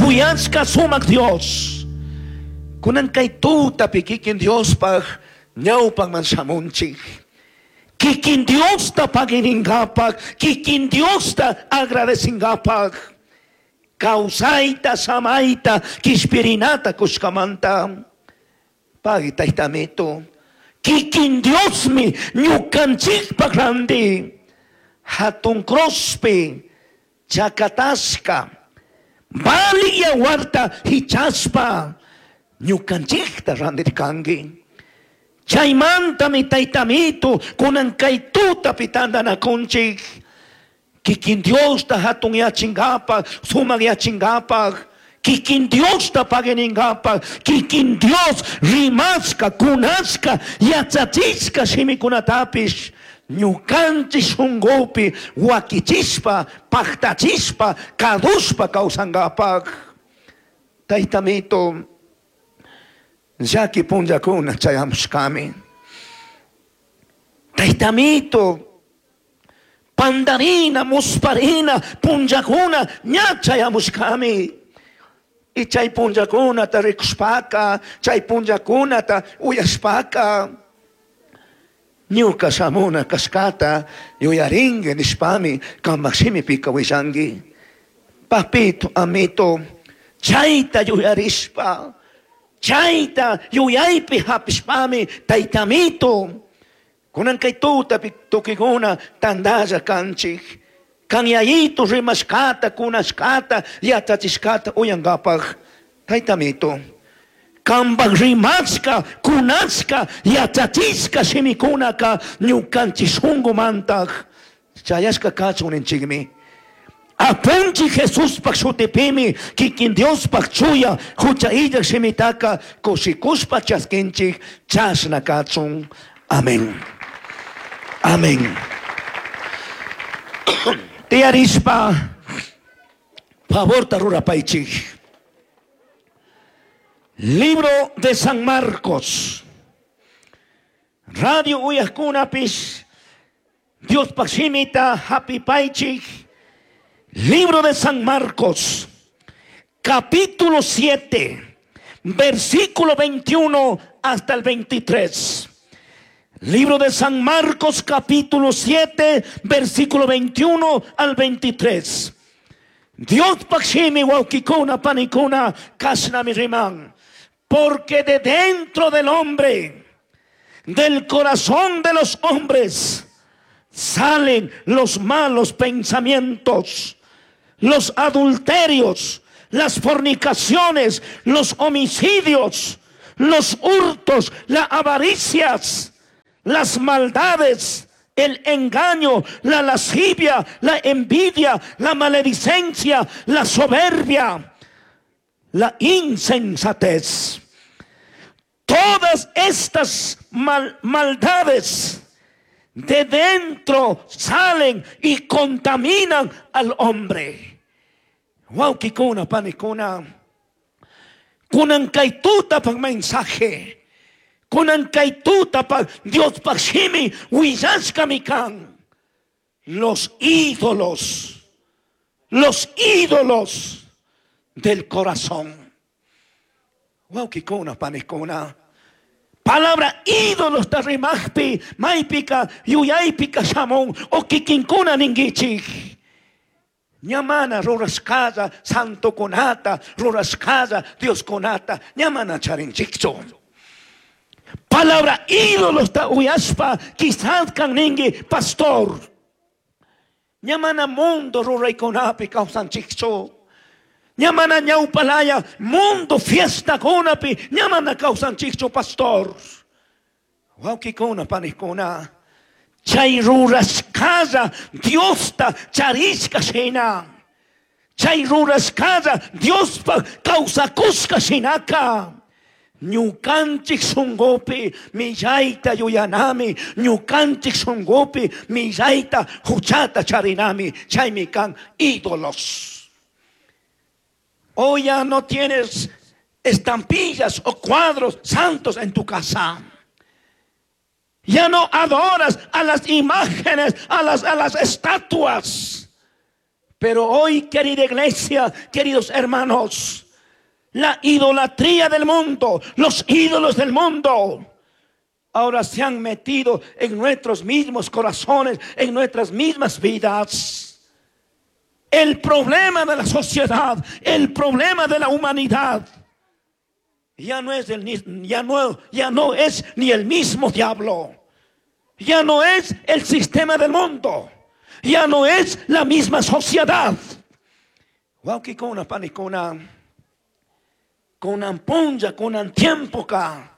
Uyashka sumak Dios. Kunan kay tuta pikikin Dios pag nyaw pag man samunchik. Kikin Dios ta paginingapag, kikin Dios ta agradecingapag. Kausaita samaita kispirinata kuskamanta. Pagitaitamito. Kikin Dios mi nyukanchik pagrandi. Hatong krospe chakataska. Bali ya warta hichaspa. Nyukanchik ta randi kangi. Chaymanta mi taitamito kunan kay tuta pitanda na konchik. Kikin Dios ta hatong yachingapag, sumag yachingapag. Kikin Dios ta paginingapag. Kikin Dios rimaska, kunaska, yachachisca shimikunatapis. Nyukanchis hungopi, wakichispa, paktachispa, kaduspa kausangapag. Taitamito. Jaki punjakuna chayamos kami. Taitamito. Pandarina, musparina, punjakuna, nya chayamos kami. Y chay punjakuna ta rikuspaka, chay punjakuna ta uyaspaka. Nyuka samuna kaskata, yuyaringe nispami, kamaksimi pika wisangi. Papito, amito, chayta yuyarispa. Chaita yuyaypi hapispami taitamito. Kunan kay tuta tukiguna tandaza kanchik. Kanyayito rimaskata kunaskata yatachiskata uyangapag taitamito. Kambag rimaska kunaska yatachiska simikunaka nyukanchishungo mantag. Chayaska kachunin chigmi. Apunchi Jesús paksutipimi, kikin Dios pakchuya, hucha ida shimitaka, kosikuspa chaskinchik, chasna kachun. Amén. Amén. Tiarispa, favor tarura paichik. Libro de San Marcos. Radio Uyaskunapis, Dios pakshimita, happy paichik. Libro de San Marcos, capítulo 7, versículo 21 hasta el 23. Libro de San Marcos, capítulo 7, versículo 21 al 23. Dios pakshimi waukikuna panikuna kasna miriman. Porque de dentro del hombre, del corazón de los hombres, salen los malos pensamientos, los adulterios, las fornicaciones, los homicidios, los hurtos, las avaricias, las maldades, el engaño, la lascivia, la envidia, la maledicencia, la soberbia, la insensatez. Todas estas maldades de dentro salen y contaminan al hombre. Wow, kikuna panikuna. Kunan kaituta pag mensaje. Kunan kaituta pag Dios pakshimi wiyash kamikan. Los ídolos del corazón. Wow, kikuna panikuna. Palabra ídolos ta rimahpi, maipika, yuyaypika shamon, o kikinkuna ningichik. Nyamana ruraskaza, santo konata, ruraskaza, Dios konata, nyamana charinchikcho. Palabra ídolos ta uyaspa, quizás kan ningi pastor. Nyamana mundo ruray konapi kausanchikcho. Nyamana ñaupalaya, mundo fiesta konapi, nyamana kausanchikcho pastor. Waukikuna panikuna. Chay ruraskaza, Dios ta chariska shina. Chay ruraskaza, Dios pa kausakuska shinaka. Ñukanchik sungopi, millaita yuyanami. Ñukanchik sungopi, millaita huchata charinami. Chay mikan ídolos. Hoy ya no tienes estampillas o cuadros santos en tu casa. Ya no adoras a las imágenes, a las estatuas. Pero hoy, querida iglesia, queridos hermanos, la idolatría del mundo, los ídolos del mundo, ahora se han metido en nuestros mismos corazones, en nuestras mismas vidas. El problema de la sociedad, el problema de la humanidad, ya no es ni el mismo diablo, ya no es el sistema del mundo, ya no es la misma sociedad. Con amponja, con antiempo ka.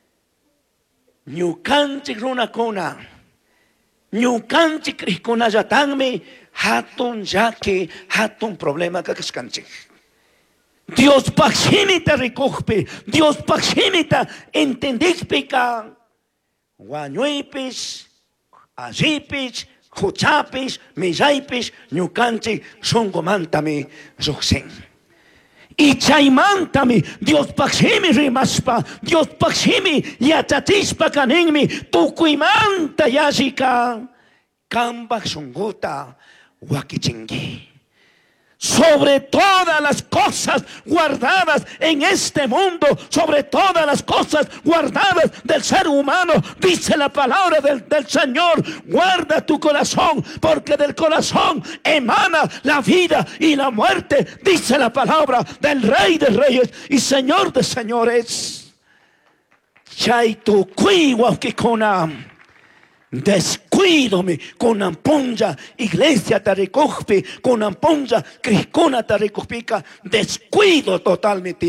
Ñukanchik runakuna, ñukanchik rikunallatanmi hatun llaki, hatun problema kakaskanchik. Dios pakshimita rikukpi, Dios pakshimita entendikpi ka. Wañuypish, allipish, huchapish, millaypish, ñukanchik shunqumantami lluqsin. Y chaymantami Dios pakshimi rimaspa, Dios pakshimi yachachispa kaninmi tukuymanta yashika kambak shunguta wakichingi. Sobre todas las cosas guardadas en este mundo, sobre todas las cosas guardadas del ser humano, dice la palabra del Señor: guarda tu corazón, porque del corazón emana la vida y la muerte, dice la palabra del Rey de Reyes y Señor de Señores. Chaitu kuiwa kikona. Descuídome con amponja, iglesia tarikujpi, con amponja, cricona tarikujpica, descuido totalmente.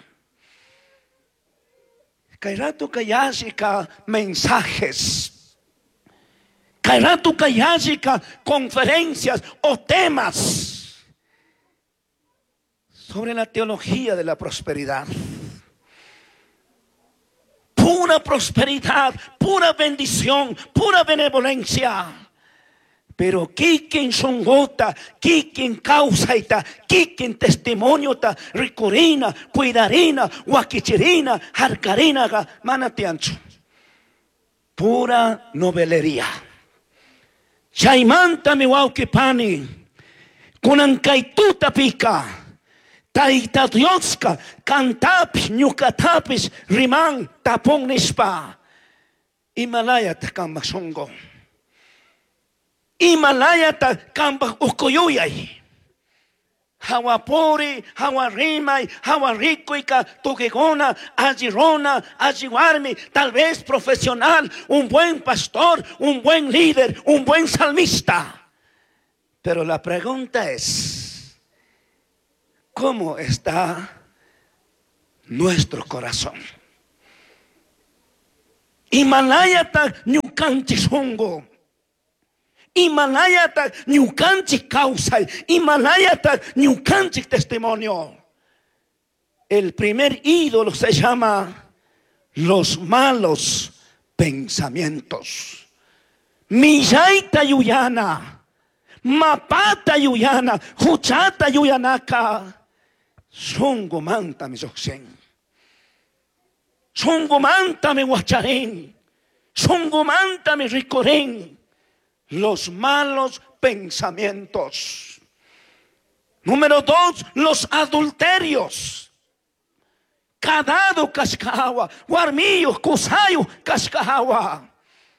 Kairatu kayashika mensajes, kairatu kayashika conferencias o temas sobre la teología de la prosperidad. Pura prosperidad, pura bendición, pura benevolencia. Pero kikin sungota, kikin causaita, kikin testimoniota, ricorina, cuidarina, huaquichirina, harcarina, manatiancho. Pura novelería. Chaimanta mi waukipani, kunankaituta pica. Taita Dioska, cantapis, ñukatapis, riman, tapon nispa. Himalaya ta kamba songo. Himalaya ta kamba ukoyuyay. Hawapori, hawarimay, hawarikoika, tukegona, ajirona, ajiwarmi, tal vez profesional, un buen pastor, un buen líder, un buen salmista. Pero la pregunta es: ¿cómo está nuestro corazón? Himalayata ñukanchik songo, Himalayata ñukanchik causa, Himalayata ñukanchik testimonio. El primer ídolo se llama los malos pensamientos. Millaita yuyana, mapata yuyana, huchata yuyanaka. Songo manta mi soxen, songo manta mi guacharen, songo manta mi ricoren. Los malos pensamientos. Número 2, los adulterios. Cadado cascawa, guarmillo, cusayo cascawa.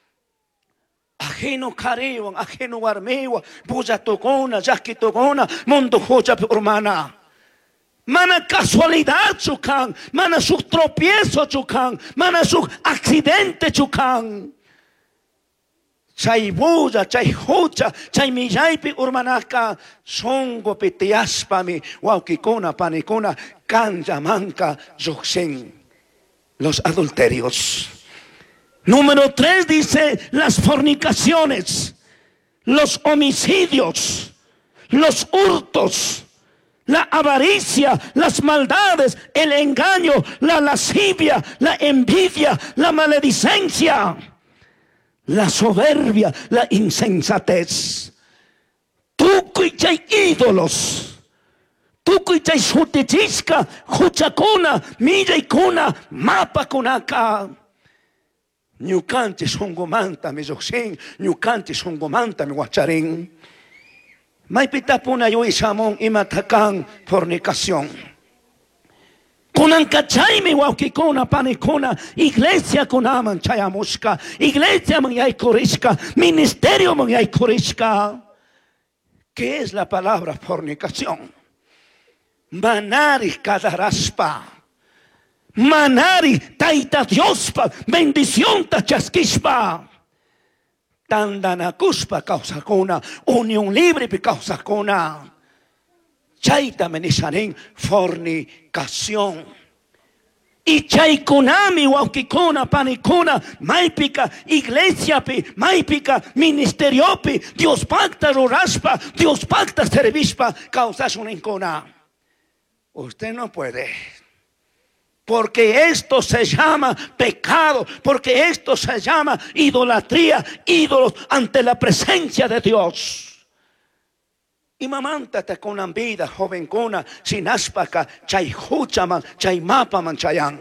Ajeno careo, ajeno guarmeo, bulla togona, yaqui togona, mundo joya hermana. Mana casualidad chucan, mana su tropiezo chucan, mana su accidente chucan. Chay bulla, chay hucha, chay millaipi urmanaka, songo pitiaspami, waukikona, panicona, canja manca, yuxen. Los adulterios. Número 3 dice las fornicaciones, los homicidios, los hurtos, la avaricia, las maldades, el engaño, la lascivia, la envidia, la maledicencia, la soberbia, la insensatez. Tukuichay ídolos, tukuichay sutichiska, huchakuna, millaykuna, mapakunaka. Ñukanchi sungumanta mi yoxin, ñukanchi sungumanta mi guacharín. Maipita puna yo isamon imatakan fornicación. Kunan kachaymi wawkikuna panikuna iglesia kunaman chayamushka, iglesia man yaykurishka, ministerio man yaykurishka. ¿Qué es la palabra fornicación? Manari kadaraspa, manari taita Diospa, bendición tachasquispa. Tandanakuspa causa kuna, unión libre pi causa kuna. Chaita menisharin fornicación. Y chaikunami waukikuna panikuna, maipika iglesia pi, maipika ministerio pi, Dios pacta ruraspa, Dios pacta servispa, causa sunenkuna. Usted no puede. Porque esto se llama pecado, porque esto se llama idolatría, ídolos ante la presencia de Dios. Y mamántate con la vida, jovencona, sin aspaka, chay huchaman, chay mapaman, chayan,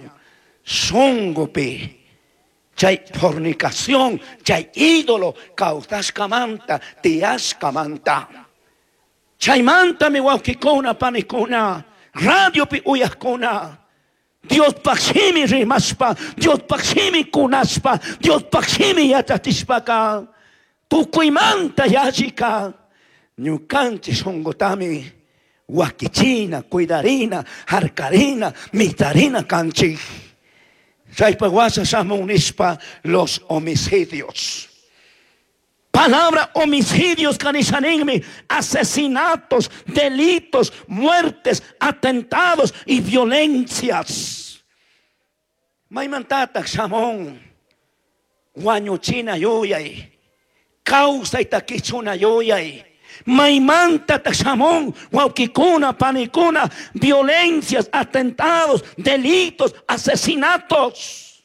songopi, chay fornicación, chay ídolo, cautascamanta, tiascamanta. Chay manta mi waukikona panikuna, radio pi uyakuna. Dios pakshimi rimaspa, Dios pakshimi kunaspa, Dios pakshimi yatatispaka, tukuimanta yachika, ñukanchi songotami, wakichina, cuidarina, harkarina, mitarina kanchi. Saipaguasa samunispa los homicidios. Palabra homicidios, canishaningmi, asesinatos, delitos, muertes, atentados y violencias. Maimantata xamón, guañuchina yoyay, causa itaquichuna yoyay. Maimantata xamón, guauquicuna, panicuna, violencias, atentados, delitos, asesinatos.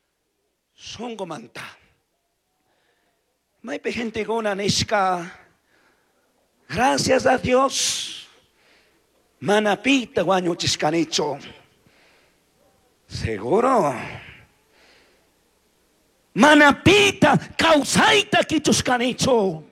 Songomanta. May gente gona nishka. Gracias a Dios. Manapita guanyo chiscanicho. Seguro. Manapita causaita kichuscanicho.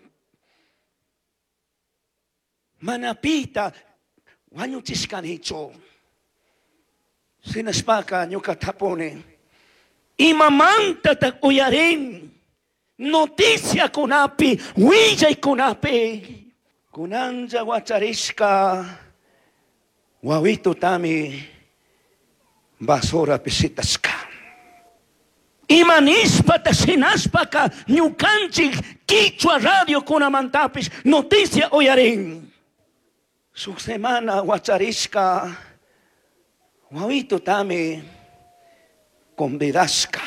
Manapita guanyo chiscanicho. Sinaspaka nyuka tapone. Imamanta ta uyarin. Noticia kunapi, huilla kunapi, kunanja wacharishka, wawito tami, basura pisitaska. Imanispa tasinaspaka, ñukanchik, Quichua radio kunamantapis, noticia oyarin. Su semana wacharishka, wawito tami, convidaska.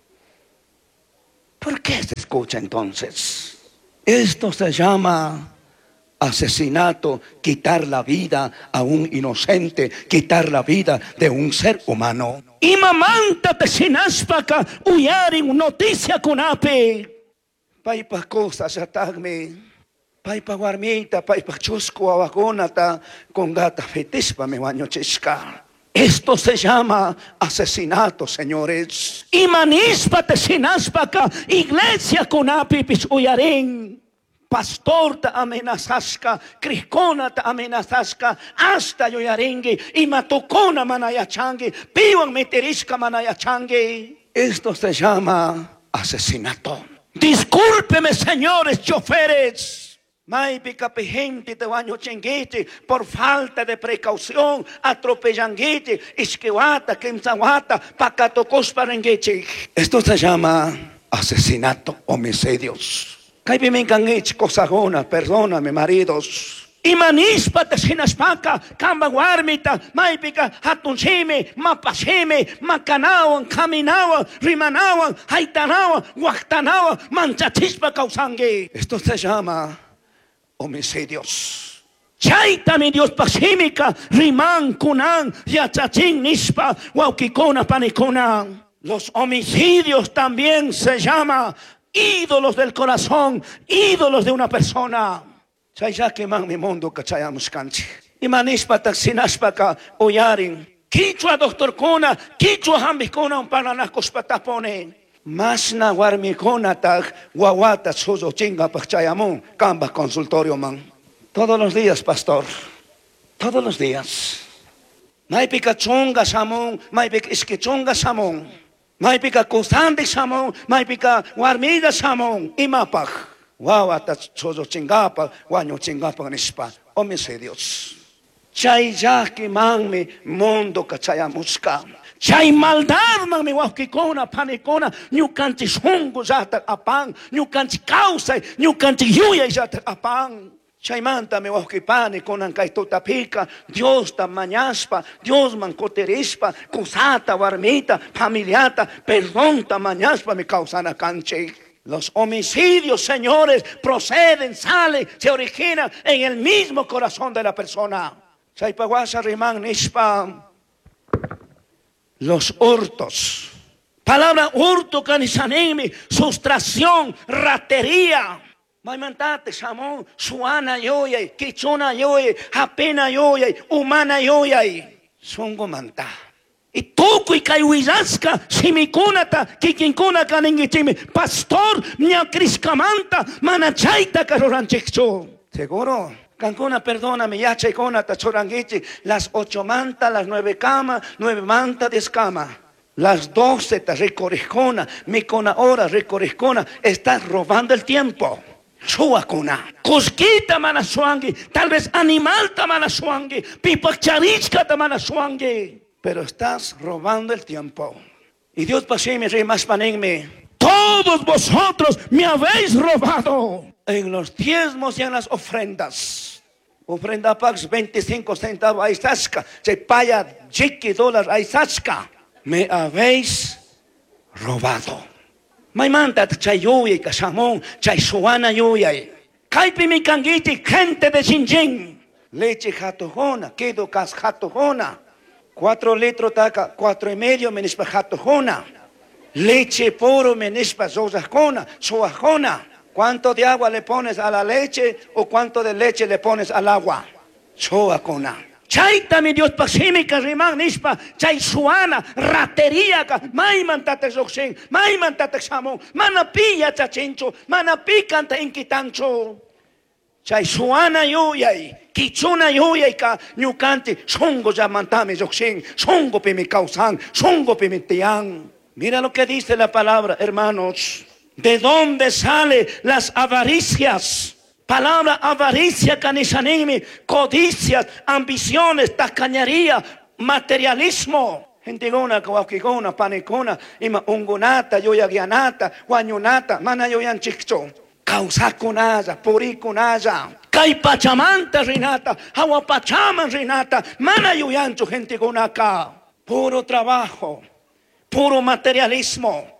¿Por qué se escucha entonces? Esto se llama asesinato, quitar la vida a un inocente, quitar la vida de un ser humano. Y mamanta te sinaspaka uyarin noticia kunape. Paipa cosas atagme, paipa guarmita, paipa chusco abagonata, con gata fetispa me baño chisca. Esto se llama asesinato, señores. Y manispa te sinaspaka, iglesia kunapipis uyarin. Pastor ta amenazaska, criscona ta amenazaska, hasta yoyarengue, y matocona manayachangue, piwan meterisca manayachangue. Esto se llama asesinato. Discúlpeme, señores choferes. Maipica gente te baño chenguete por falta de precaución, atropellanguete, isquewata, quemzawata, pacatocos parenguete. Esto se llama asesinato, homicidios. Caipimencanguech, cosagona, perdóname, maridos. Imanispa te sinaspaca, cambaguarmita, maipica, hatunchime, mapachime, macanawan, caminawan, rimanawan, haitanawan, guactanawan, manchatispa causangue. Esto se llama homicidios. Chaita mi Dios pasímica, riman, kunan, yachachin, nispa, waukikona, panikona. Los homicidios también se llama ídolos del corazón, ídolos de una persona. Chaya que man mi mundo cachayamos canchi. Y manispa taxinaspaka oyarin. Quichua doctor kona, quichua hambikona un paranacos patapone. Masna warmikona tag wawata sozo chinga pachayamon, kamba consultorio man. Todos los días, pastor. Todos los días. Maipika chonga samon, maipika iskichonga samon. Maipika kusandi samon, maipika warmida samon. Imapaj. Wawata chozo chingapa, guaño chingapa nispa. Homicidios. Chay yaki manmi mundo kachayamuska. Chay maldad manmi wahkikona panikona. Ñukanchi shungu zata apan. Ñukanchi causa, ñukanchi yuya zata apan. Chaymanta me wahkipani konan kay tutapika. Dios ta mañaspa, Dios man koterispa, kusata warmita, familiata, perdón ta mañaspa me causana canche. Los homicidios, señores, proceden, salen, se originan en el mismo corazón de la persona. Chaypaguasa riman nispa. Los hurtos. Palabra hurto canisanimi, sustracción, ratería. Maimantate, Samón, Suana yoyay, Kichona yoyay, Japena yoyay, Humana yoyay. Songo manta. Y tuku y kayuizaska, simikunata, kikinkunaka ningichimi, pastor, ñakriskamanta, manachaita karoranchikcho. Seguro. Cancuna, perdóname, ya checona, tachoranguichi, las 8 mantas, las 9 camas, 9 mantas de escama. Las 12 te recorrijona, mi cona hora recorrijona, estás robando el tiempo. Chuacuna, cosquita manasuangi, tal vez animal tamanasuangi, pipacharichka tamanasuangi, pero estás robando el tiempo. Y Dios pasé mi rey más panenme. Todos vosotros me habéis robado en los diezmos y en las ofrendas. Ofrenda pax 25 centavos a Isasca, se paya $10 a Isasca. Me habéis robado. Maimanta chayuy casamón, chaysuana yuyay. Caipi mi canguiti, gente de Xinjiang. Leche jatojona, quedo cas jatojona. 4 litros taca, 4,5 menispa jatojona. Leche puro menispa zozajona, soajona. ¿Cuánto de agua le pones a la leche o cuánto de leche le pones al agua? Soajona. Chaita mi Dios pasímica riman nispa, chay suana, ratería, maimantate zoxen, maimantate samón, manapilla chachincho, manapicanta inquitancho. Chay suana yuyay, kichuna yuyay ka, ñukanti, songo yamantame zoxen, songo pimi causan, songo pimi tian. Mira lo que dice la palabra, hermanos. ¿De dónde salen las avaricias? Palabra avaricia, canisanimi, codicias, ambiciones, tacañería, materialismo. Gentigona, kawakigona, panicona, ima ungunata, yoyagianata, guanyunata, mana yoyanchikcho. Causacunaza, puricunaza. Caipachamanta rinata, aguapachaman rinata, mana yoyancho gentigona acá. Puro trabajo, puro materialismo.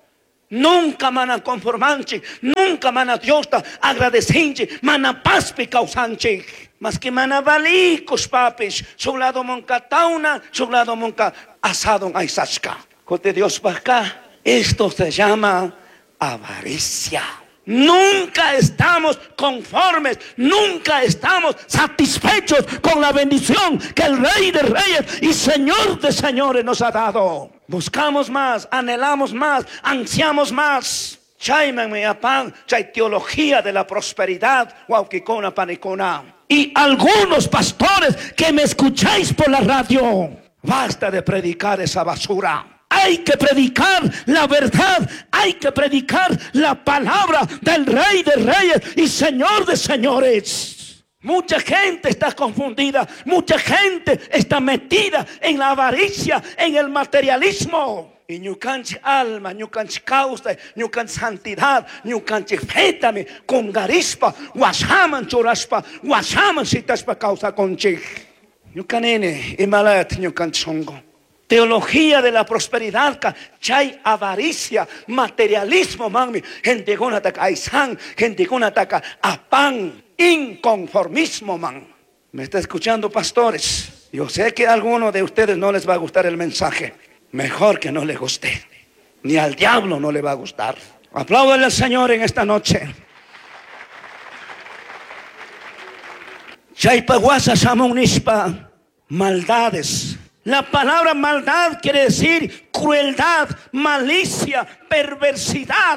Nunca mana conformanchi, nunca mana diosta agradecinchi, mana paspi causanchi. Mas que mana valicos papis, su lado monca tauna, su lado monca asado en Isasca. Cote Dios para acá, esto se llama avaricia. Nunca estamos conformes, nunca estamos satisfechos con la bendición que el Rey de Reyes y Señor de Señores nos ha dado. Buscamos más, anhelamos más, ansiamos más. Chayman apan, chay teología de la prosperidad, guauquicona panicona. Y algunos pastores que me escucháis por la radio, basta de predicar esa basura. Hay que predicar la verdad, hay que predicar la palabra del Rey de Reyes y Señor de Señores. Mucha gente está confundida, mucha gente está metida en la avaricia, en el materialismo. Y ñucanchi alma, ñucanchi causa, ñucanchi santidad, ñucanchi fétame, con garispa, guasaman choraspa, guasaman sitaspa causa conchig. Ñucanene, imalat ñucanchi songo. Teología de la prosperidad, chay avaricia, materialismo, mami. Gente con ataca aisan, gente con ataca apan, inconformismo, man. ¿Me está escuchando, pastores? Yo sé que a alguno de ustedes no les va a gustar el mensaje. Mejor que no les guste. Ni al diablo no le va a gustar. Apláudale al Señor en esta noche. Chay paguasa samunispa, maldades. La palabra maldad quiere decir crueldad, malicia, perversidad,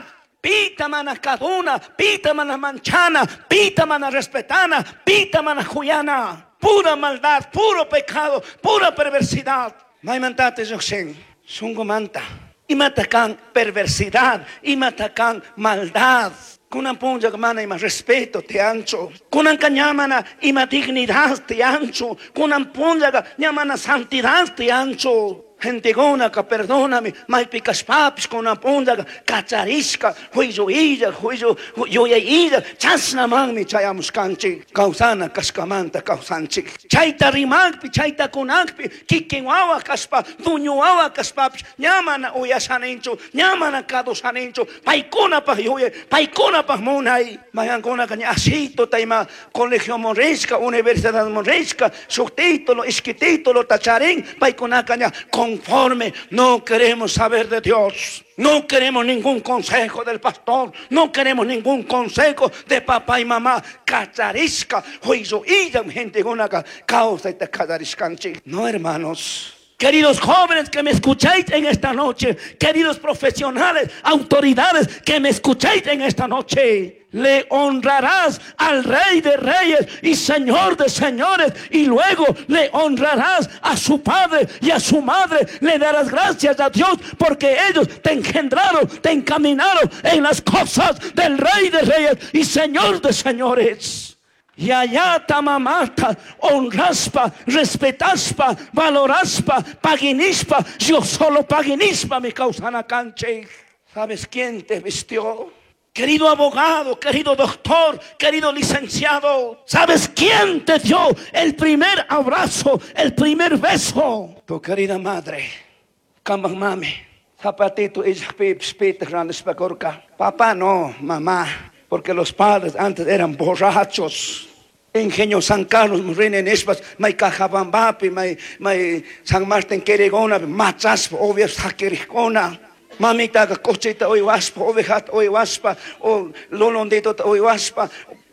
Pita mana caduna, pita mana manchana, pita mana respetana, pita mana juyana. Pura maldad, puro pecado, pura perversidad. Maimantate Joxen, sungo manta. Y matacan perversidad, y matacan maldad. Kunan punja mana ima respeto te ancho. Kunan kanyamana ima dignidad te ancho. Kunan punja nyamana santidad te ancho. Gente gona que perdóname, mai picas papis con una punta, cacharisca, juicio illa, juicio illa, chasna mangmi chayamos canchi, causana cascamanta causanchi. Chaita rimagpi, chaita kunagpi, kikiwawa caspa, duñuawa caspapis, ñamana uyasanencho, ñamana cadosanencho, paikuna pa yuye, paikuna pa monai, mayangona caña asito taima, colegio moresca, universidad moresca, su título, esquitítulo, tacharén, paikuna caña, conforme, no queremos saber de Dios. No queremos ningún consejo del pastor. No queremos ningún consejo de papá y mamá. Cacharisca, juicio y gente con una causa y te cachariscanchi. No, hermanos. Queridos jóvenes que me escucháis en esta noche, queridos profesionales, autoridades que me escucháis en esta noche, le honrarás al Rey de Reyes y Señor de Señores, y luego le honrarás a su padre y a su madre. Le darás gracias a Dios porque ellos te engendraron, te encaminaron en las cosas del Rey de Reyes y Señor de Señores. Y allá tamamata, honraspa, respetaspa, valoraspa, paginispa, yo solo paginispa me causana canche. ¿Sabes quién te vistió? Querido abogado, querido doctor, querido licenciado, ¿sabes quién te dio el primer abrazo, el primer beso? Tu querida madre, kambang mami, zapatito y grandes pagorca. Papá no, mamá. Porque los padres antes eran borrachos. Ingenio San Carlos, Reina Nespas, May Cajabambapi, May San Martín Queregona, Machas, Ovia Saquericona, Mamita Cochita Oiwaspa, Ovejat Oiwaspa, o Lolondito Oiwaspa,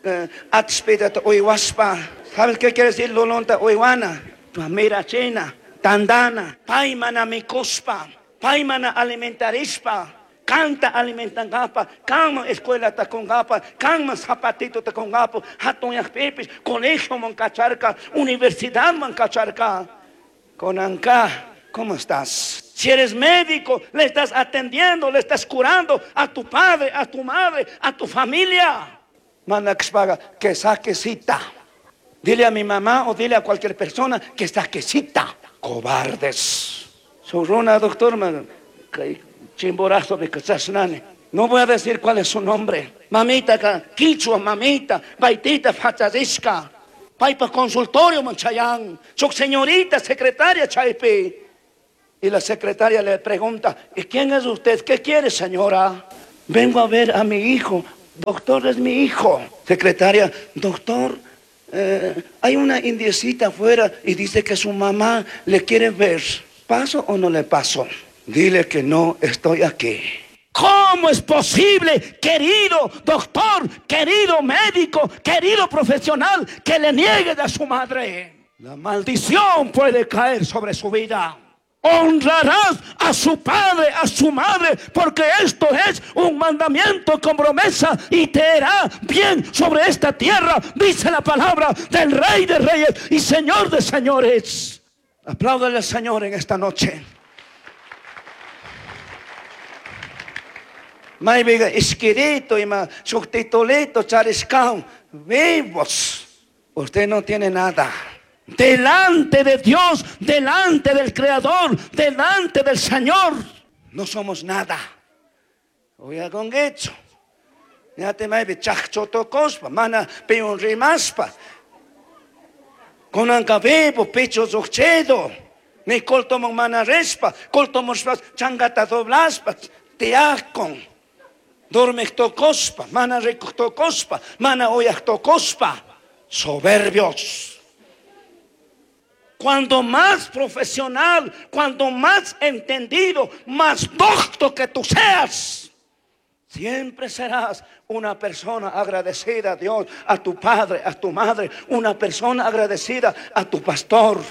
Atspeda Oiwaspa. ¿Sabes qué quiere decir Lolonta Oiwana? Mira Chena, Tandana, Paimana Micospa, Paimana Alimentarispa. Canta alimentan gapa, cama escuela ta con gapa, cama zapatito ta con gapo, hatoñas pepes, colegio mancacharca, universidad mancacharca. Con anca, ¿cómo estás? Si eres médico, le estás atendiendo, le estás curando a tu padre, a tu madre, a tu familia. Manda que saque cita. Dile a mi mamá o dile a cualquier persona que saque cita. Cobardes. Sorrona, doctor, chimborazo de Cachasnane. No voy a decir cuál es su nombre. Mamita, quichua, mamita, baitita, fatadisca. Paipa consultorio, manchayán. Su señorita secretaria, chaipe. Y la secretaria le pregunta, ¿y quién es usted? ¿Qué quiere, señora? Vengo a ver a mi hijo. Doctor, es mi hijo. Secretaria, doctor, hay una indiecita afuera y dice que su mamá le quiere ver. ¿Paso o no le paso? Dile que no estoy aquí. ¿Cómo es posible, querido doctor, querido médico, querido profesional, que le niegue a su madre? La maldición puede caer sobre su vida. Honrarás a su padre, a su madre, porque esto es un mandamiento con promesa y te hará bien sobre esta tierra, dice la palabra del Rey de Reyes y Señor de Señores. Apláudale al Señor en esta noche. Mai vega esquirito y ma subtitulito chariscao vivos. Usted no tiene nada. Delante de Dios, delante del Creador, delante del Señor, no somos nada. Oiga con esto. Ya te mai chachotocospa, mana peon rimaspa. Con ancabepo, pecho zochedo. Ne coltomon mana respa, coltomos changata doblaspa, teacon. Dormech tocospa, mana rectocospa, mana oyak tocospa. Soberbios. Cuanto más profesional, cuanto más entendido, más docto que tú seas, siempre serás una persona agradecida a Dios, a tu padre, a tu madre, una persona agradecida a tu pastor.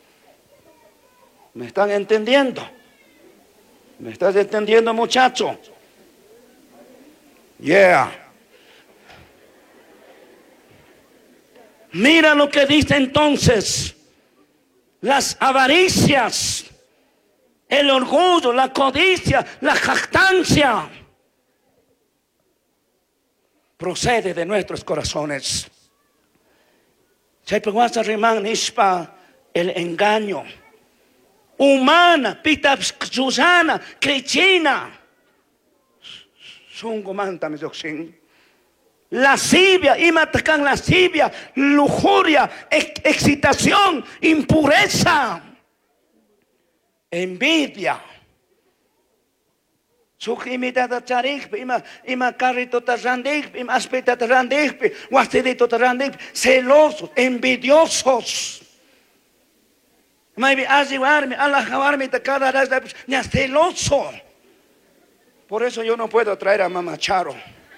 ¿Me están entendiendo? ¿Me estás entendiendo, muchacho? Yeah. Mira lo que dice entonces. Las avaricias, el orgullo, la codicia, la jactancia, procede de nuestros corazones. El engaño humana, pita Susana, Crichina, lascivia, imatacan lascivia, lujuria, excitación, impureza, envidia. Celosos, envidiosos. Celoso. Por eso yo no puedo traer a Mamá Charo.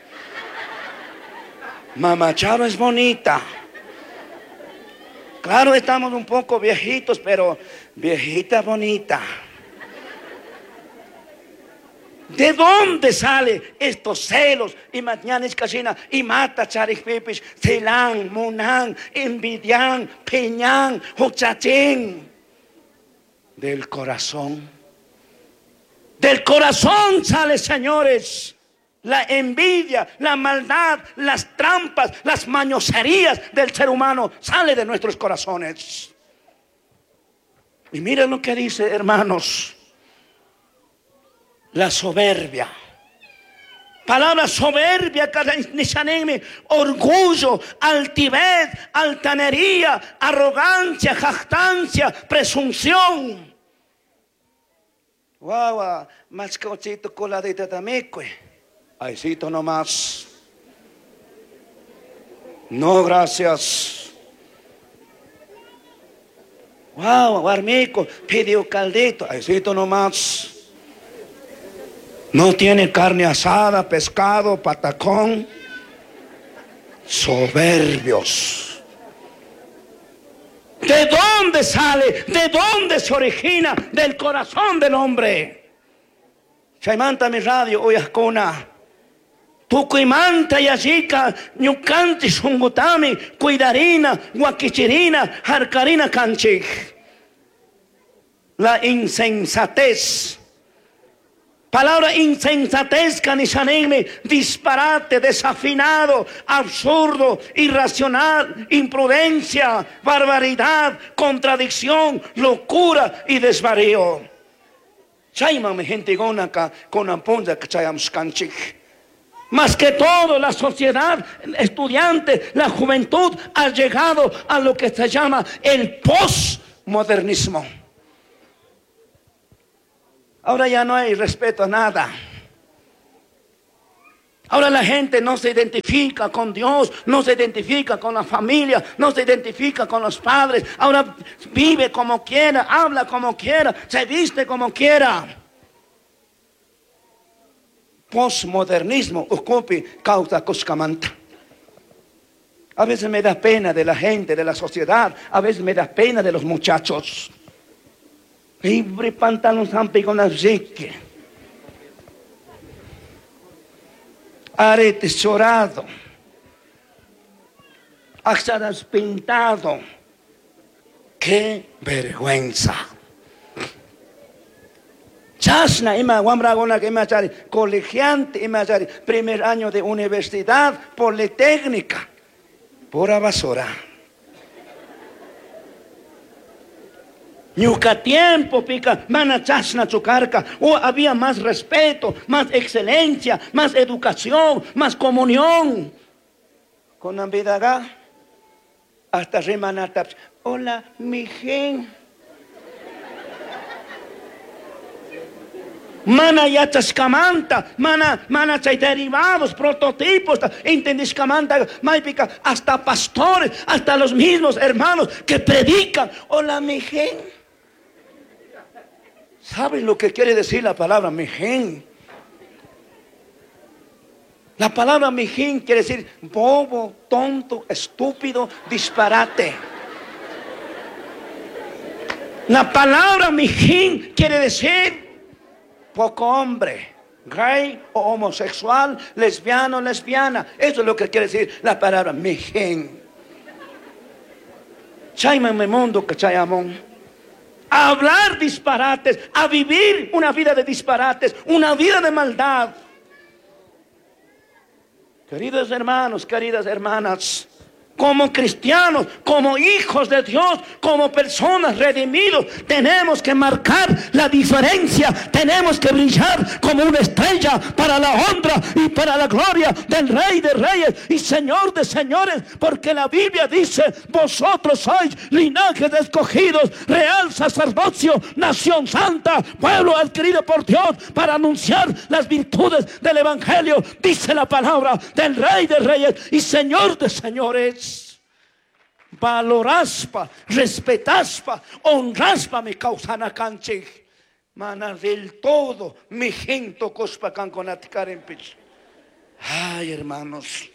Mamá Charo es bonita. Claro, estamos un poco viejitos, pero viejita bonita. ¿De dónde salen estos celos? Y mañana es casina, y mata charipipis, celán, monán, envidián, peñán, hochachín. Del corazón. Del corazón sale, señores, la envidia, la maldad, las trampas, las mañoserías del ser humano. Sale de nuestros corazones. Y miren lo que dice, hermanos. La soberbia. Palabra soberbia, orgullo, altivez, altanería, arrogancia, jactancia, presunción. Guau, más cochito coladita tamecue. Aicito nomás. No, gracias. Guau, armico, pidió caldito. Aicito nomás. No tiene carne asada, pescado, patacón. Soberbios. ¿De dónde sale? ¿De dónde se origina? Del corazón del hombre. Chaimanta mi radio, oyascona. Tucuimanta yachica, ñucanti sungutami, cuidarina, guaquichirina, jarcarina canchig. La insensatez. Palabra insensatez, canishaneme, disparate, desafinado, absurdo, irracional, imprudencia, barbaridad, contradicción, locura y desvarío. Chaimame gente gonaka con amponza que chayamos canchik. Más que todo, la sociedad estudiante, la juventud ha llegado a lo que se llama el postmodernismo. Ahora ya no hay respeto a nada. Ahora la gente no se identifica con Dios, no se identifica con la familia, no se identifica con los padres. Ahora vive como quiera, habla como quiera, se viste como quiera. Postmodernismo ocupe causa coscamanta. A veces me da pena de la gente, de la sociedad. A veces me da pena de los muchachos. Libre pantalón zampi con azeite. Aretes chorado. Axadas pintado. ¡Qué vergüenza! Chasna, ima guambragona que imachari, colegiante, imachari, primer año de universidad, politécnica. Pura basura. Nunca tiempo pica, mana chasna chucarca. O había más respeto, más excelencia, más educación, más comunión. Con ambidaga, hasta remanata. Hola, mi gen. Mana yachascamanta, mana chay derivados, prototipos, entendiscamanta, maipica, hasta pastores, hasta los mismos hermanos que predican. Hola, mi gen. ¿Saben lo que quiere decir la palabra mijín? La palabra mijín quiere decir bobo, tonto, estúpido, disparate. La palabra mijín quiere decir poco hombre, Gay o homosexual, lesbiano, lesbiana. Eso es lo que quiere decir la palabra mijen. Chayman me mundo que chayamón. A hablar disparates, a vivir una vida de disparates, una vida de maldad. Queridos hermanos, queridas hermanas, como cristianos, como hijos de Dios, como personas redimidos, tenemos que marcar la diferencia. Tenemos que brillar como una estrella para la honra y para la gloria del Rey de Reyes y Señor de Señores. Porque la Biblia dice: vosotros sois linaje de escogidos, real sacerdocio, nación santa, pueblo adquirido por Dios para anunciar las virtudes del Evangelio. Dice la palabra del Rey de Reyes y Señor de Señores. Valoraspa, respetaspa, honraspa mi causana canche. Mana del todo mi gente cospa canconaticarempich. Ay, hermanos,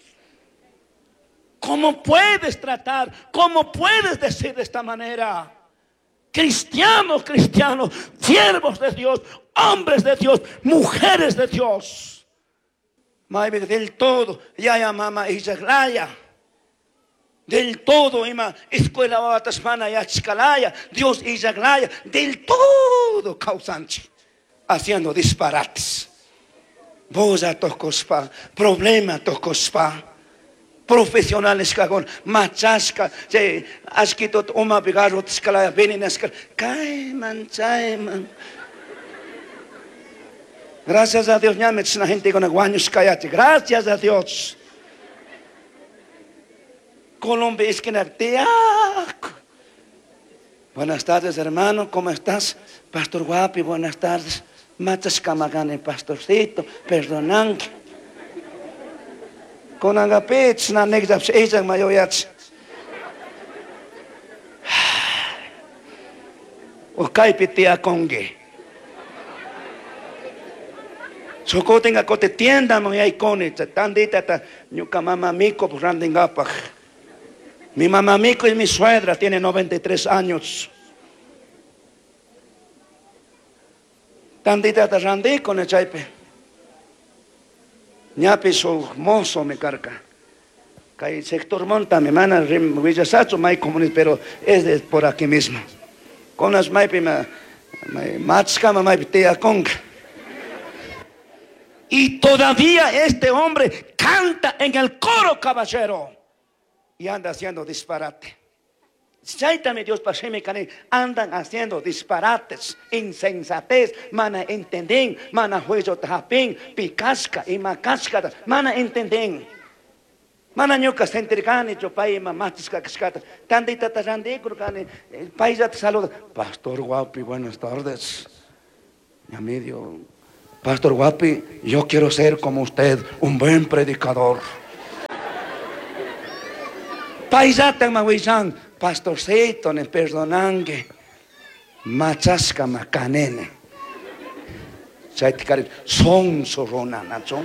¿cómo puedes tratar? ¿Cómo puedes decir de esta manera? Cristianos, siervos de Dios, hombres de Dios, mujeres de Dios. May del todo, ya mama Isaglaya. Del todo, ima escuela batasmana y achcalaya, Dios y Yaglaya, del todo causanche, haciendo disparates. Boza toscospa, problema toscospa, profesionales cagón, machasca, asquito oma bigarro tscalaya, veninescal, caiman, chaiman. Gracias a Dios, ya me la gente con aguaños callate, gracias a Dios. Colombia es que buenas tardes, hermano, ¿cómo estás? Pastor Guapi, buenas tardes. Matas camagane, pastorcito, perdonan. Con agapets, na negzaps, ejak mayoyats. O caipitea conge. Soko tenga cote tienda, mo yay conita, tandita ta, nyuka mama miko, pues randingapaj. Mi mamá Mico y mi suegra tienen 93 años. Tandita te randí con el chaipe. Ñapi su mozo me carga. Cay sector monta, mi mana Villasacho, may comunis, pero es de por aquí mismo. Con las maipi matska, maipi tea conga. Y todavía este hombre canta en el coro, caballero. Y anda haciendo disparate. Cháitame Dios para andan haciendo disparates, insensatez, mana entenden, mana juicio tapín, picasca y macasca, mana entenden. Mana ñuca sentircani, chopay, mamasca, cascata, tandita tarandí, crocani, el país ya te saluda. Pastor Guapi, buenas tardes. Mi amigo, Pastor Guapi, yo quiero ser como usted, un buen predicador. Paisata mawisan, pastorcito, ne perdonangue, machasca macanene. Son sorona, nacho.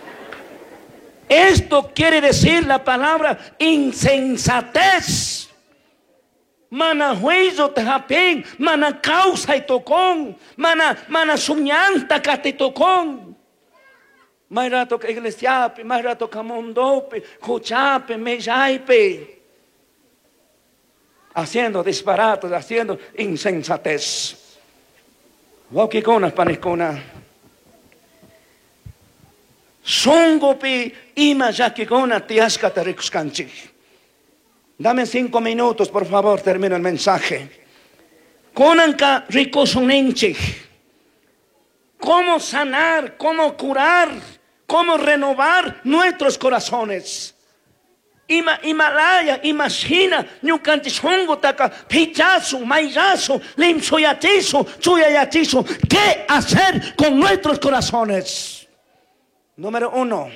Esto quiere decir la palabra insensatez. Mana juicio te japén, mana causa y tocón, mana suñanta cate tocón. Mais rato que iglesiape, mais rato que mondope, cochape, mejaipe. Haciendo disparates, haciendo insensatez. Wauquicona, panicona. Songopi, ima yaquicona, tiascata ricuscanchi. Dame 5 minutos, por favor, termino el mensaje. Conanca ricosonenchi. ¿Cómo sanar? ¿Cómo curar? ¿Cómo renovar nuestros corazones? Himalaya, imagina, ñucantishongo taka, pichazo, maizazo, limsoyatizo, chuyayatizo. ¿Qué hacer con nuestros corazones? Número 1.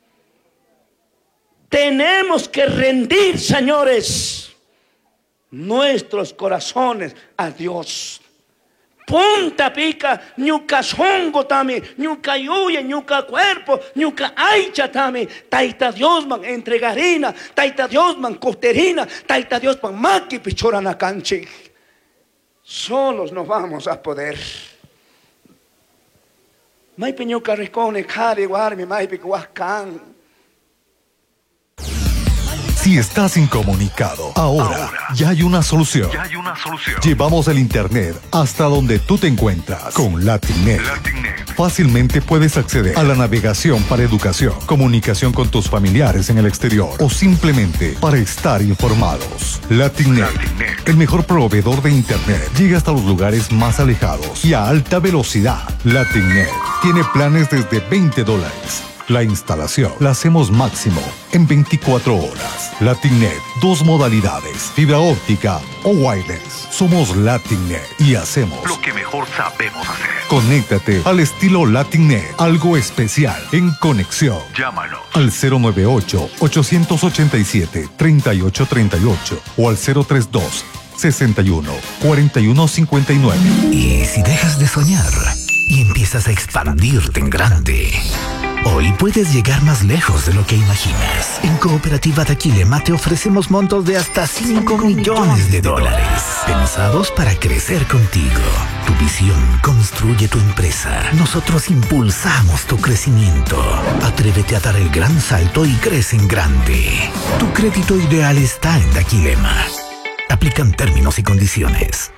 Tenemos que rendir, señores, nuestros corazones a Dios. Punta pica, ñuca songo tami, ñuca yuya, ñuca cuerpo, ñuca aicha tami, taita Dios man entregarina, taita Dios man costerina, taita Dios man maki pichorana canchi. Solos no vamos a poder. Maipe ñuka ricone kare warmi maipe kuaskan. Si estás incomunicado, ahora ya hay una solución. Llevamos el internet hasta donde tú te encuentras con Latinnet. Fácilmente puedes acceder a la navegación para educación, comunicación con tus familiares en el exterior o simplemente para estar informados. Latinnet, el mejor proveedor de internet, llega hasta los lugares más alejados y a alta velocidad. Latinnet tiene planes desde $20. La instalación la hacemos máximo en 24 horas. Latinnet, 2 modalidades, fibra óptica o wireless. Somos Latinnet y hacemos lo que mejor sabemos hacer. Conéctate al estilo Latinnet, algo especial en conexión. Llámanos al 098-887-3838 o al 032-61-4159. ¿Y si dejas de soñar y empiezas a expandirte en grande? Hoy puedes llegar más lejos de lo que imaginas. En Cooperativa Daquilema te ofrecemos montos de hasta $5 millones, pensados para crecer contigo. Tu visión construye tu empresa. Nosotros impulsamos tu crecimiento. Atrévete a dar el gran salto y crece en grande. Tu crédito ideal está en Daquilema. Aplican términos y condiciones.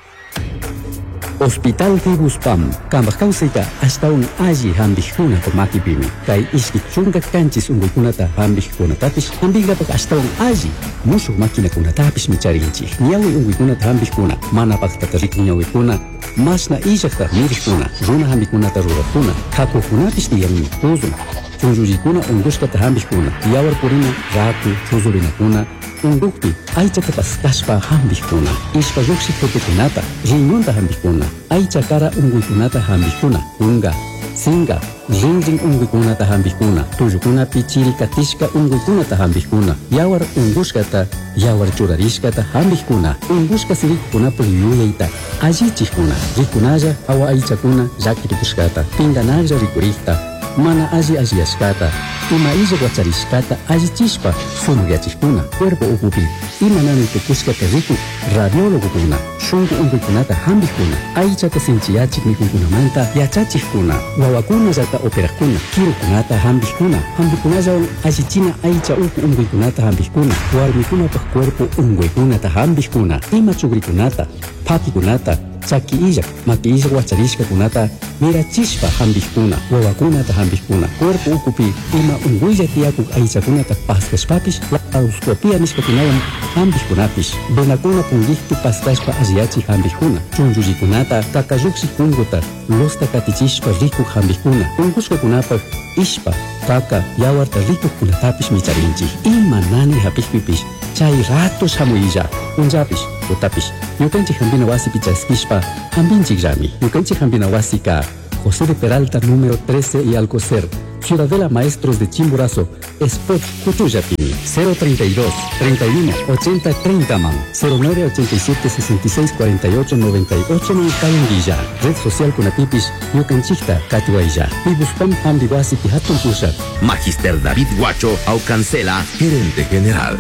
Hospital Tibuspam, Kambakausika, hasta un allí hambijuna to makipimi, kai iskichunga kanchis ungukunata hambijuna tapis, hambigapak hasta un allí, musu makina kuna tapis micharinchi, niawi ungukunata hambijuna, manapak tatarik niawikuna, masna ijakta mirikuna, runa hambikunata rurakuna, kakukunapis diami, tuzun, chunjujikuna unguskata hambijuna, yawar purina, raku, chuzurinakuna, undukti, aichata paskashpa hambijuna, ispa yuksi tepekunata, riñonta hambijuna, aicha kara unguikunata hambijuna, unga, singa, rinring unguikunata hambijuna, tuyukuna pichiri katishka unguikunata hambijuna, yawar unguskata, yawar churarishkata hambijuna, unguska sirikuna puliyuyaita, allichijuna, rikunaya awa aichakuna yakirikuskata, pinganaya rikurikta, mana ashiashkata, ima illa guacharishkata allichishpa sumugyachijkuna, cuerpo upupi, ima nani tukuskata riku, radiologokuna, shunku unguikunata hambijkuna, aichata sinchiyachik mikunkunamanta yachachijkuna, wawakuna yata operakuna, kirukunata hambijkuna, hambijkunallawan allichina aicha uku unguikunata hambijkuna, warmikunapaj cuerpo unguikunata hambijkuna, ima chugrikunata, pakikunata, chaki illak, maki illak wacharishka kunata, mirachishpa hambijkuna, wawakunata hambijkuna, cuerpo ukupi, ima unguilla tiakuk aichakunata paskashpapish, auskopia nishkakunawan hambijkunapish, benakuna pungihtu paskashpa asiachi hambijkuna, chunjuyikunata, kakayuksik kunguta, losta katichishpa rikuk hambijkuna, unguskakunapaj, ishpa, kaka, yawarta rikuk kunatapish micharinchi, ima nani hapijpipish, chay ratos hamuilla, unjapish, utapish, yukanchik hambina wasi pichaskishpa, hambinchik rami, yukanchik hambina wasi ka, José de Peralta número 13 y Alcocer, Ciudadela Maestros de Chimborazo, Spot Cutuyapini, 032 31 80 30 man, 09 87 66 48 98 Cayanguilla, Red Social Kunatipis, Yucanchicta, Catuaya, Pibuspam Ambiwasi Pihatun Pushat. Magister David Guacho Aucancela, gerente general.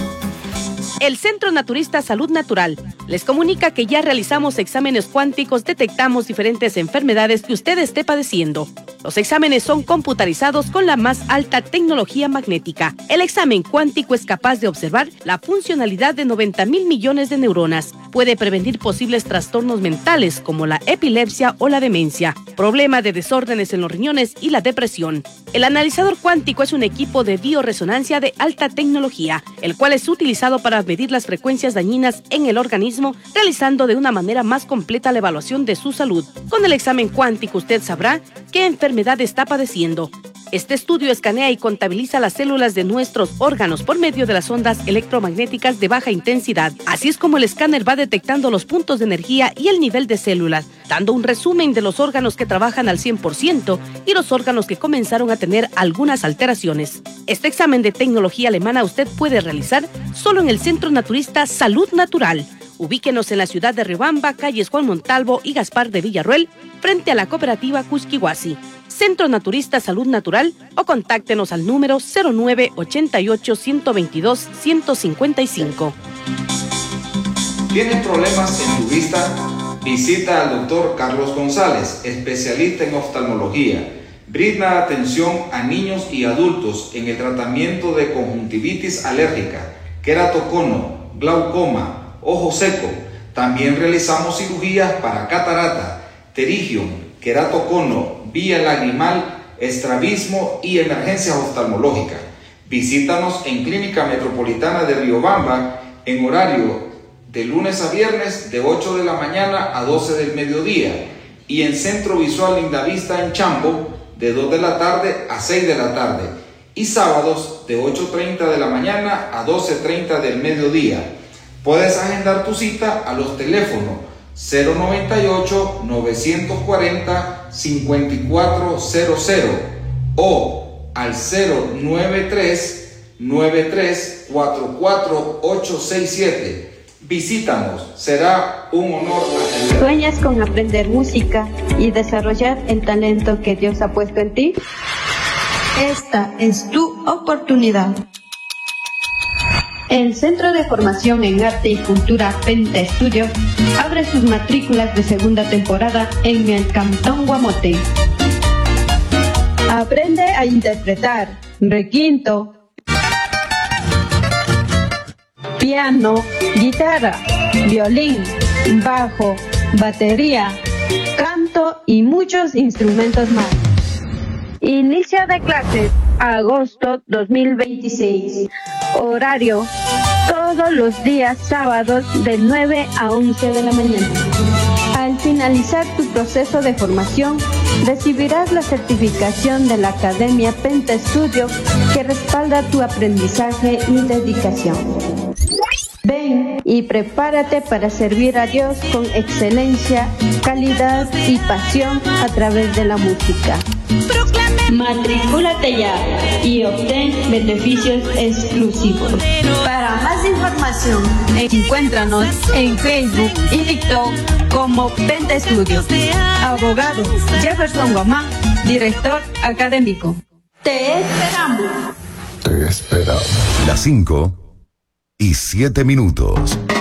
El Centro Naturista Salud Natural les comunica que ya realizamos exámenes cuánticos, detectamos diferentes enfermedades que usted esté padeciendo. Los exámenes son computarizados con la más alta tecnología magnética. El examen cuántico es capaz de observar la funcionalidad de 90,000 millones de neuronas. Puede prevenir posibles trastornos mentales como la epilepsia o la demencia, problema de desórdenes en los riñones y la depresión. El analizador cuántico es un equipo de bioresonancia de alta tecnología, el cual es utilizado para medir las frecuencias dañinas en el organismo, realizando de una manera más completa la evaluación de su salud. Con el examen cuántico usted sabrá qué enfermedad está padeciendo. Este estudio escanea y contabiliza las células de nuestros órganos por medio de las ondas electromagnéticas de baja intensidad. Así es como el escáner va detectando los puntos de energía y el nivel de células, dando un resumen de los órganos que trabajan al 100% y los órganos que comenzaron a tener algunas alteraciones. Este examen de tecnología alemana usted puede realizar solo en el Centro Naturista Salud Natural. Ubíquenos en la ciudad de Riobamba, calles Juan Montalvo y Gaspar de Villarroel, frente a la cooperativa Cusquihuasi. Centro Naturista Salud Natural, o contáctenos al número 09 88 122 155. ¿Tienes problemas en tu vista? Visita al doctor Carlos González, especialista en oftalmología. Brinda atención a niños y adultos en el tratamiento de conjuntivitis alérgica, queratocono, glaucoma, ojo seco. También realizamos cirugías para catarata, pterigium, queratocono, vía lagrimal, estrabismo y emergencias oftalmológicas. Visítanos en Clínica Metropolitana de Riobamba en horario de lunes a viernes de 8 de la mañana a 12 del mediodía y en Centro Visual Lindavista en Chambo de 2 de la tarde a 6 de la tarde y sábados de 8:30 de la mañana a 12:30 del mediodía. Puedes agendar tu cita a los teléfonos 098-940-5400 o al 093-9344-867. Visítanos, será un honor atender. ¿Sueñas con aprender música y desarrollar el talento que Dios ha puesto en ti? Esta es tu oportunidad. El Centro de Formación en Arte y Cultura Penta Estudio abre sus matrículas de segunda temporada en el Cantón Guamote. Aprende a interpretar requinto, piano, guitarra, violín, bajo, batería, canto y muchos instrumentos más. Inicio de clases, agosto 2026. Horario, todos los días sábados de 9 a 11 de la mañana. Al finalizar tu proceso de formación, recibirás la certificación de la Academia Penta Estudio que respalda tu aprendizaje y dedicación. Ven y prepárate para servir a Dios con excelencia, calidad y pasión a través de la música. Matricúlate ya y obtén beneficios exclusivos. Para más información, encuéntranos en Facebook y TikTok como Penta Estudio. Abogado Jefferson Guamán, director académico. Te esperamos. Te esperamos. Las 5:07.